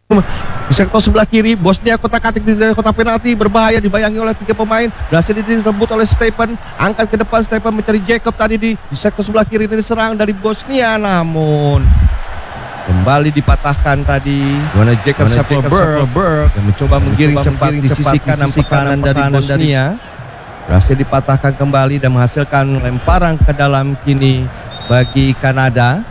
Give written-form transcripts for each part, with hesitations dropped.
Di sektor sebelah kiri, Bosnia kotak-katik di kotak penalti, berbahaya, dibayangi oleh 3 pemain, berhasil direbut oleh Stephen, angkat ke depan Stephen mencari Jacob tadi di sektor sebelah kiri, ini diserang dari Bosnia, namun kembali dipatahkan tadi. Mana Jacob Sapelberg yang mencoba menggiring cepat di sisi kanan dari Bosnia, berhasil dipatahkan kembali dan menghasilkan lemparan ke dalam kini bagi Kanada.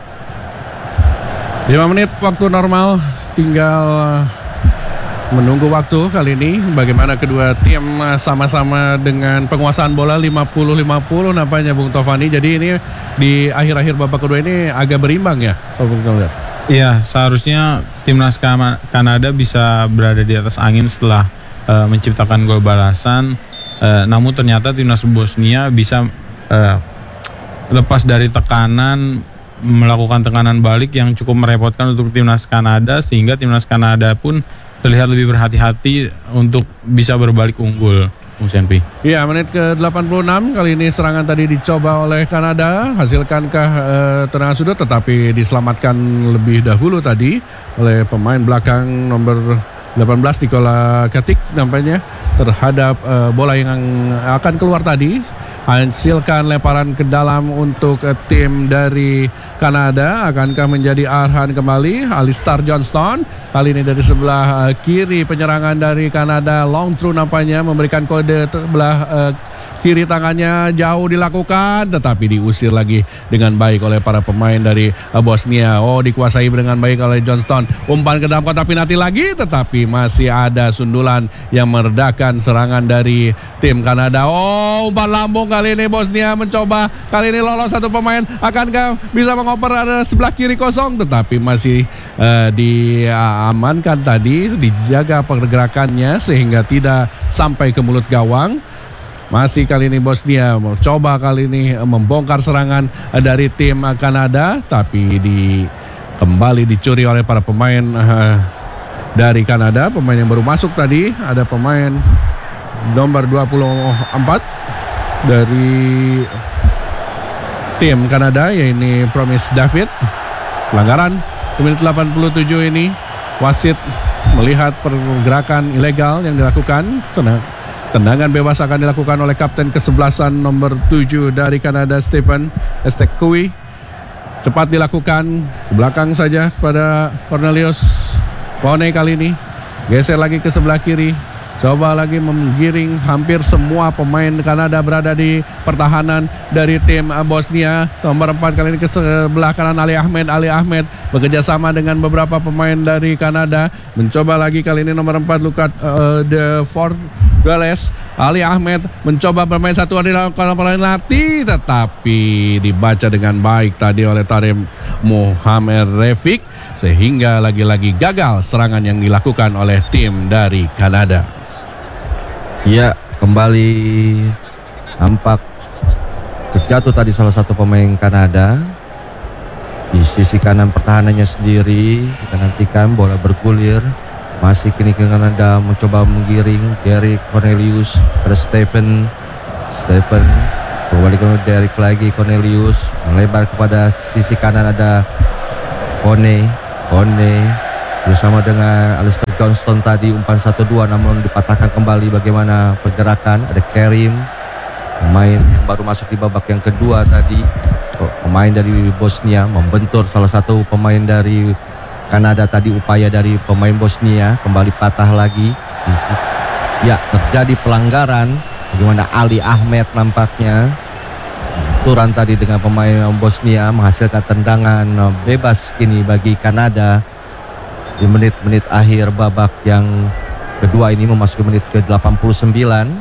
5 menit waktu normal, tinggal menunggu waktu kali ini. Bagaimana kedua tim sama-sama dengan penguasaan bola 50-50 nampaknya Bung Tovani. Jadi ini di akhir-akhir babak kedua ini agak berimbang ya. Iya, seharusnya timnas Kanada bisa berada di atas angin setelah menciptakan gol balasan. Namun ternyata timnas Bosnia bisa lepas dari tekanan, melakukan tekanan balik yang cukup merepotkan untuk timnas Kanada, sehingga timnas Kanada pun terlihat lebih berhati-hati untuk bisa berbalik unggul. Musenpi. Iya, menit ke-86 kali ini serangan tadi dicoba oleh Kanada, hasilkankah tendangan sudut, tetapi diselamatkan lebih dahulu tadi oleh pemain belakang nomor 18 Nikola Katic nampaknya terhadap bola yang akan keluar tadi. Hasilkan lemparan ke dalam untuk tim dari Kanada. Akankah menjadi Arhan kembali? Alistair Johnston kali ini dari sebelah kiri, penyerangan dari Kanada, long through nampaknya memberikan kode sebelah kiri, tangannya jauh dilakukan tetapi diusir lagi dengan baik oleh para pemain dari Bosnia. Dikuasai dengan baik oleh Johnston. Umpan ke dalam kotak penalti lagi tetapi masih ada sundulan yang meredakan serangan dari tim Kanada. Umpan lambung kali ini Bosnia mencoba. Kali ini lolos satu pemain. Akankah bisa mengoper, ada sebelah kiri kosong tetapi masih diamankan tadi, dijaga pergerakannya sehingga tidak sampai ke mulut gawang. Masih kali ini Bosnia coba kali ini membongkar serangan dari tim Kanada, tapi kembali dicuri oleh para pemain dari Kanada. Pemain yang baru masuk tadi, ada pemain nomor 24 dari tim Kanada, yaitu Promise David. Pelanggaran di menit 87 ini, wasit melihat pergerakan ilegal yang dilakukan. Tendangan bebas akan dilakukan oleh kapten kesebelasan nomor 7 dari Kanada, Stephen Estekui. Cepat dilakukan ke belakang saja pada Cornelius Pone kali ini. Geser lagi ke sebelah kiri. Coba lagi menggiring, hampir semua pemain Kanada berada di pertahanan dari tim Bosnia. Nomor 4 kali ini ke sebelah kanan Ali Ahmed bekerja sama dengan beberapa pemain dari Kanada. Mencoba lagi kali ini nomor 4 Lukas de Fort Gales. Ali Ahmed mencoba bermain satu di dalam penalti tetapi dibaca dengan baik tadi oleh Tarim Mohamed Refik sehingga lagi-lagi gagal serangan yang dilakukan oleh tim dari Kanada. Ya, kembali nampak terjatuh tadi salah satu pemain Kanada di sisi kanan pertahanannya sendiri. Kita nantikan bola bergulir. Masih kini Kanada mencoba menggiring Derek Cornelius pada Stephen kembali ke Derek lagi, Cornelius melebar kepada sisi kanan, ada One bersama dengan Alistair Johnston tadi, umpan 1-2 namun dipatahkan kembali. Bagaimana pergerakan, ada Karim, pemain yang baru masuk di babak yang kedua tadi. Pemain dari Bosnia membentur salah satu pemain dari Kanada tadi. Upaya dari pemain Bosnia kembali patah lagi. Ya, terjadi pelanggaran. Bagaimana Ali Ahmed nampaknya benturan tadi dengan pemain Bosnia menghasilkan tendangan bebas kini bagi Kanada di menit-menit akhir babak yang kedua ini, memasuki menit ke-89.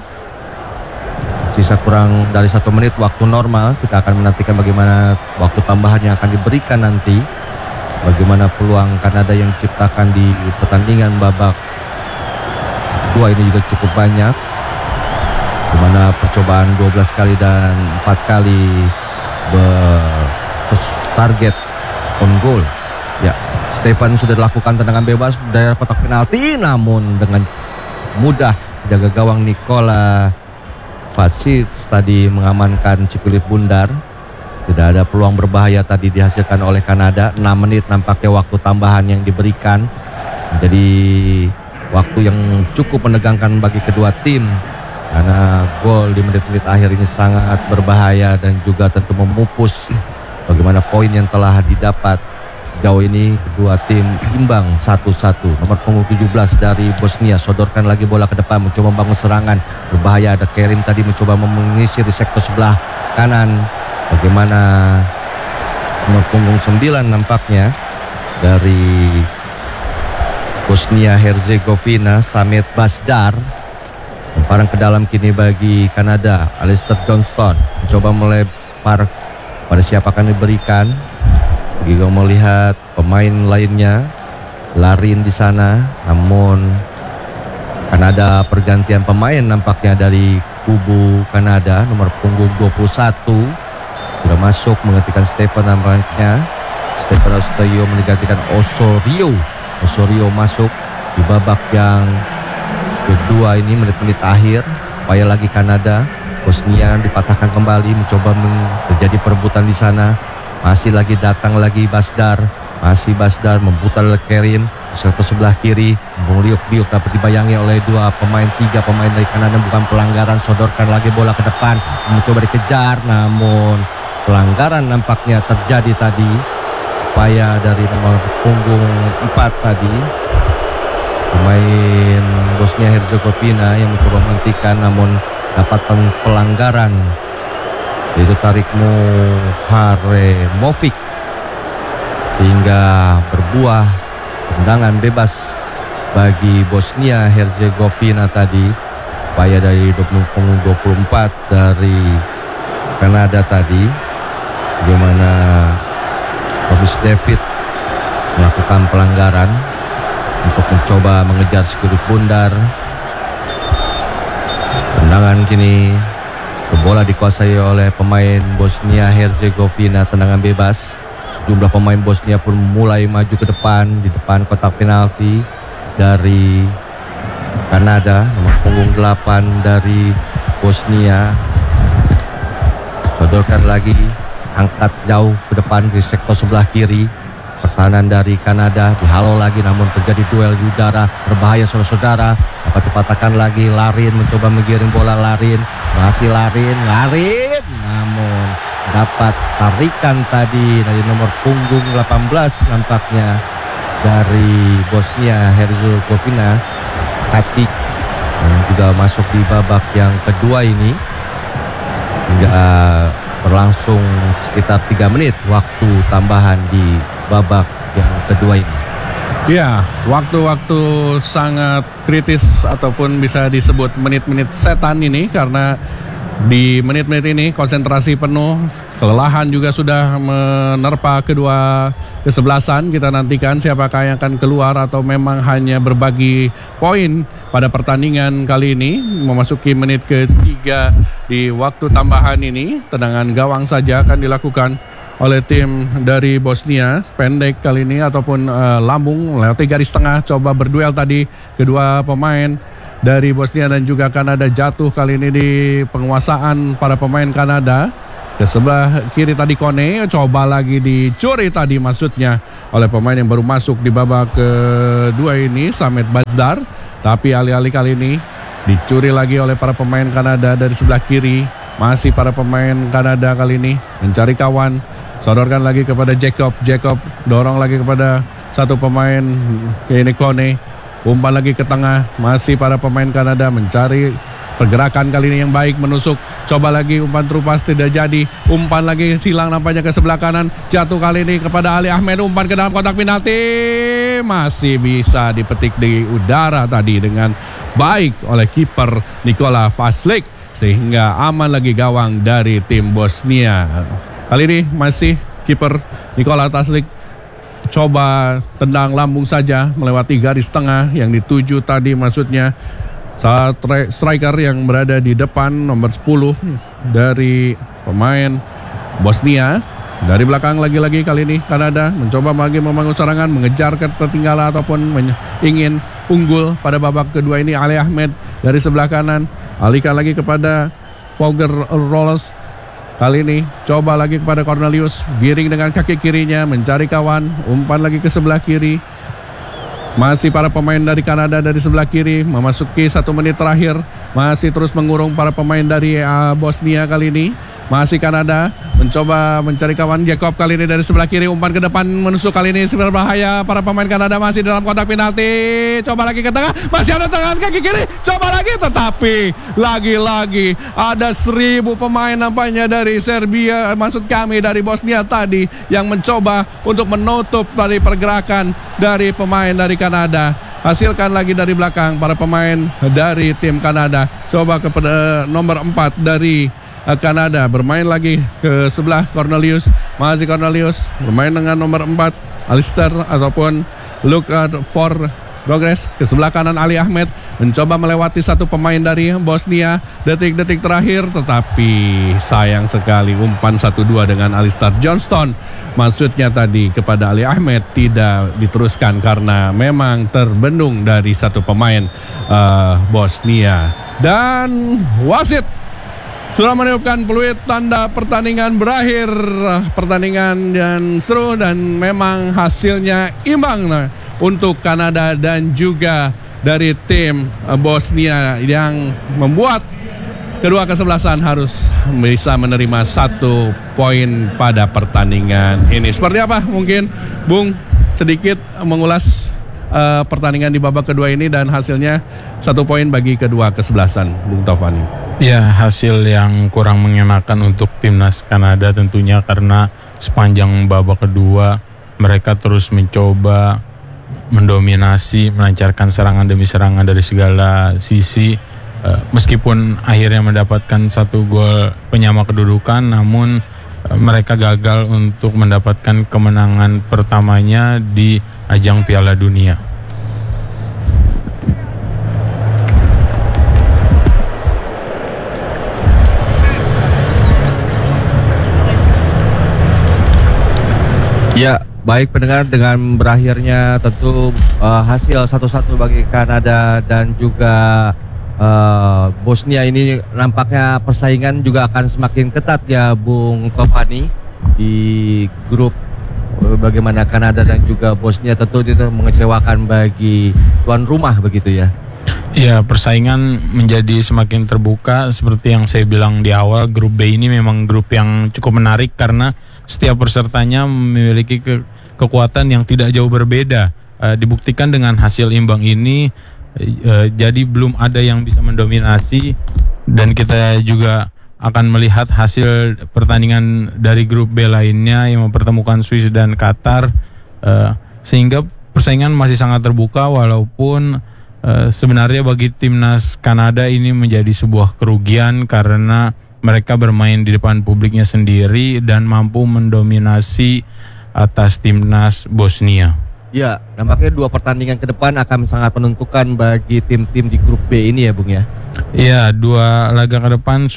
Sisa kurang dari 1 menit waktu normal. Kita akan menantikan bagaimana waktu tambahan yang akan diberikan nanti. Bagaimana peluang Kanada yang diciptakan di pertandingan babak kedua ini juga cukup banyak. Dimana percobaan 12 kali dan 4 kali target on goal. Ya, Stephen sudah dilakukan tendangan bebas dari kotak penalti, namun dengan mudah jaga gawang Nikola Vasic tadi mengamankan Cipulit Bundar. Tidak ada peluang berbahaya tadi dihasilkan oleh Kanada. 6 menit nampaknya waktu tambahan yang diberikan. Menjadi waktu yang cukup menegangkan bagi kedua tim, karena gol di menit-menit akhir ini sangat berbahaya dan juga tentu memupus bagaimana poin yang telah didapat. Jauh ini kedua tim imbang 1-1. Nomor punggung 17 dari Bosnia sodorkan lagi bola ke depan, mencoba membangun serangan berbahaya. Ada Kerim tadi mencoba menyisir di sektor sebelah kanan. Bagaimana nomor punggung 9 nampaknya dari Bosnia Herzegovina, Samet Basdar, lemparan ke dalam kini bagi Kanada. Alistair Johnston mencoba melempar, pada siapa akan diberikan. Juga melihat pemain lainnya, Larin di sana, namun Kanada pergantian pemain nampaknya dari kubu Kanada. Nomor punggung 21 sudah masuk menggantikan Stephen nampaknya. Stephen Austrio menggantikan Osorio. Osorio masuk di babak yang kedua ini, menit-menit akhir. Upaya lagi Kanada. Bosnia dipatahkan kembali, mencoba terjadi perebutan di sana. Masih lagi datang lagi Basdar. Masih Basdar memputar Kerim di sebelah kiri. Liuk-liuk dapat dibayangi oleh tiga pemain dari Kanada. Bukan pelanggaran, sodorkan lagi bola ke depan, mencoba dikejar, namun pelanggaran nampaknya terjadi tadi. Upaya dari nomor punggung 4 tadi, pemain Bosnia Herzegovina yang mencoba menghentikan, namun dapatkan pelanggaran, yaitu tarik Muharemovic, sehingga berbuah tendangan bebas bagi Bosnia Herzegovina tadi. Upaya dari punggung 24 dari Kanada tadi, bagaimana Thomas David melakukan pelanggaran untuk mencoba mengejar sekudut bundar. Tendangan kini bola dikuasai oleh pemain Bosnia Herzegovina, tendangan bebas. Jumlah pemain Bosnia pun mulai maju ke depan, di depan kotak penalti dari Kanada. Nomor punggung 8 dari Bosnia sodorkan lagi, angkat jauh ke depan di sektor sebelah kiri. Pertahanan dari Kanada dihalau lagi, namun terjadi duel di udara berbahaya saudara-saudara. Dapat dipatahkan lagi, Larin mencoba menggiring bola. Larin, masih Larin, namun dapat tarikan tadi dari nomor punggung 18 nampaknya dari Bosnia Herzegovina, Katic, yang juga masuk di babak yang kedua ini. Hingga berlangsung sekitar 3 menit waktu tambahan di babak yang kedua ini. Ya, waktu-waktu sangat kritis ataupun bisa disebut menit-menit setan ini, karena di menit-menit ini konsentrasi penuh, kelelahan juga sudah menerpa kedua kesebelasan. Kita nantikan siapakah yang akan keluar atau memang hanya berbagi poin pada pertandingan kali ini. Memasuki menit ketiga di waktu tambahan ini, tendangan gawang saja akan dilakukan oleh tim dari Bosnia. Pendek kali ini ataupun lambung lewati garis tengah, coba berduel tadi kedua pemain dari Bosnia dan juga Kanada. Jatuh kali ini di penguasaan para pemain Kanada. Ke sebelah kiri tadi Kone, coba lagi dicuri tadi maksudnya oleh pemain yang baru masuk di babak kedua ini, Samet Basdar. Tapi alih-alih kali ini dicuri lagi oleh para pemain Kanada dari sebelah kiri. Masih para pemain Kanada kali ini mencari kawan, sodorkan lagi kepada Jacob dorong lagi kepada satu pemain ini Kone. Umpan lagi ke tengah, masih para pemain Kanada mencari pergerakan kali ini yang baik, menusuk, coba lagi umpan terupas, tidak jadi. Umpan lagi silang nampaknya ke sebelah kanan, jatuh kali ini kepada Ali Ahmed, umpan ke dalam kotak penalti, masih bisa dipetik di udara tadi dengan baik oleh kiper Nikola Vaslik, sehingga aman lagi gawang dari tim Bosnia. Kali ini masih kiper Nikola Vaslik coba tendang lambung saja melewati garis tengah yang dituju tadi, maksudnya saat striker yang berada di depan nomor 10 dari pemain Bosnia. Dari belakang lagi-lagi kali ini Kanada mencoba lagi membangun serangan, mengejar ketertinggalan ataupun ingin unggul pada babak kedua ini. Ali Ahmed dari sebelah kanan alihkan lagi kepada Fogger Rolls. Kali ini coba lagi kepada Cornelius, giring dengan kaki kirinya mencari kawan, umpan lagi ke sebelah kiri. Masih para pemain dari Kanada dari sebelah kiri memasuki 1 menit terakhir. Masih terus mengurung para pemain dari Bosnia kali ini. Masih Kanada mencoba mencari kawan. Jacob kali ini dari sebelah kiri, umpan ke depan menusuk kali ini sebenarnya bahaya. Para pemain Kanada masih dalam kotak penalti. Coba lagi ke tengah, masih ada tengah kaki kiri. Coba lagi, tetapi lagi-lagi ada 1000 pemain nampaknya dari Serbia, maksud kami dari Bosnia tadi, yang mencoba untuk menutup dari pergerakan dari pemain dari Kanada. Hasilkan lagi dari belakang para pemain dari tim Kanada. Coba ke nomor 4 dari Kanada, bermain lagi ke sebelah Cornelius. Masih Cornelius bermain dengan nomor 4 Alistair ataupun look for progress. Ke sebelah kanan Ali Ahmed mencoba melewati satu pemain dari Bosnia. Detik-detik terakhir, tetapi sayang sekali umpan 1-2 dengan Alistair Johnston. Maksudnya tadi kepada Ali Ahmed tidak diteruskan karena memang terbendung dari satu pemain Bosnia. Dan wasit sudah meniupkan peluit tanda pertandingan berakhir. Pertandingan dan seru dan memang hasilnya imbang untuk Kanada dan juga dari tim Bosnia, yang membuat kedua kesebelasan harus bisa menerima 1 poin pada pertandingan ini. Seperti apa mungkin Bung sedikit mengulas pertandingan di babak kedua ini dan hasilnya 1 poin bagi kedua kesebelasan, Bung Taufani. Ya, hasil yang kurang mengenakan untuk timnas Kanada tentunya, karena sepanjang babak kedua mereka terus mencoba mendominasi, melancarkan serangan demi serangan dari segala sisi. Meskipun akhirnya mendapatkan 1 gol penyama kedudukan, namun mereka gagal untuk mendapatkan kemenangan pertamanya di ajang Piala Dunia. Ya, baik pendengar, dengan berakhirnya tentu hasil 1-1 bagi Kanada dan juga Bosnia ini, nampaknya persaingan juga akan semakin ketat ya Bung Taufani di grup. Bagaimana Kanada dan juga Bosnia tentu itu mengecewakan bagi tuan rumah begitu ya. Ya, persaingan menjadi semakin terbuka. Seperti yang saya bilang di awal, grup B ini memang grup yang cukup menarik karena setiap pesertanya memiliki kekuatan yang tidak jauh berbeda. Dibuktikan dengan hasil imbang ini, jadi belum ada yang bisa mendominasi, dan kita juga akan melihat hasil pertandingan dari grup B lainnya yang mempertemukan Swiss dan Qatar, sehingga persaingan masih sangat terbuka. Walaupun sebenarnya bagi timnas Kanada ini menjadi sebuah kerugian karena mereka bermain di depan publiknya sendiri dan mampu mendominasi atas timnas Bosnia. Ya, nampaknya 2 pertandingan ke depan akan sangat menentukan bagi tim-tim di grup B ini ya Bung ya. Ya, 2 laga ke depan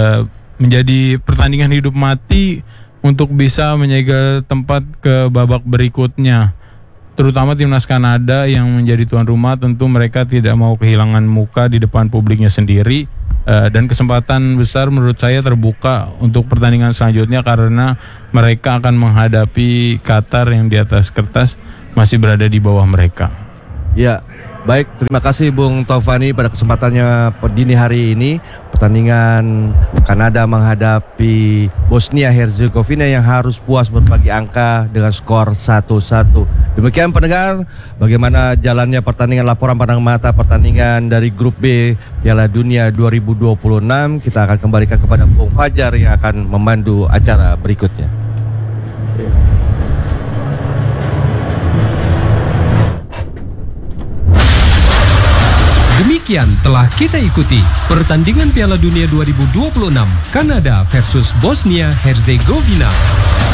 menjadi pertandingan hidup mati untuk bisa menyegel tempat ke babak berikutnya. Terutama timnas Kanada yang menjadi tuan rumah, tentu mereka tidak mau kehilangan muka di depan publiknya sendiri. Dan kesempatan besar menurut saya terbuka untuk pertandingan selanjutnya karena mereka akan menghadapi Qatar yang di atas kertas masih berada di bawah mereka. Ya, baik, terima kasih Bung Taufani pada kesempatannya dini hari ini. Pertandingan Kanada menghadapi Bosnia Herzegovina yang harus puas berbagi angka dengan skor 1-1. Demikian pendengar, bagaimana jalannya pertandingan, laporan pandang mata pertandingan dari grup B Piala Dunia 2026. Kita akan kembalikan kepada Bung Fajar yang akan memandu acara berikutnya. Demikian telah kita ikuti pertandingan Piala Dunia 2026 Kanada versus Bosnia Herzegovina.